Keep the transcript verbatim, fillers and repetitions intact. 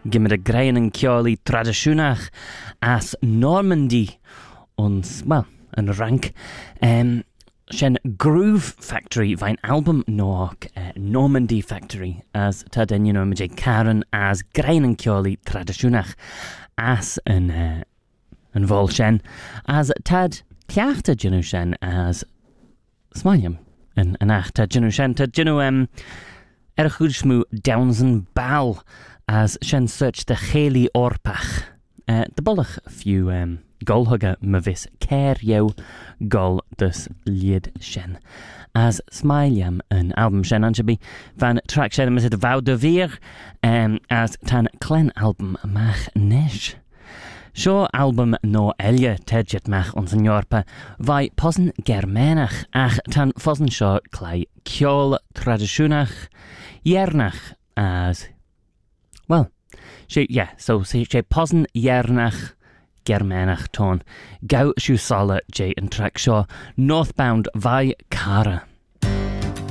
gymryd y grein yn ceoli tradisiwnach as Normandy, ond, wel, yn rank. Um, Shen Groove Factory, vain album nog uh, Normandy Factory, as tad en you know mj Karen as grein yn ceoli tradisiwnach as yn uh, yn vol shen, as tad tiachta you know shen as smalium yn yn ach tad you know shen tad you know um erchudshmu Downson Bal as shen search the Haley Orpach uh, the bollach few um golhugga mavis care yo gol dus lied shen as smiliam an album shen anjabi van track shen met de vau de veer um, as tan clen album mach nish Sho album no elje tedjet mach ons in Jorpa vai posen germanach ach tan fosen sho klei kjol tradisiwnach jernach as well she yeah so she posen jernach Germanach ton. Gau siw sala J and track shaw northbound vai Cara.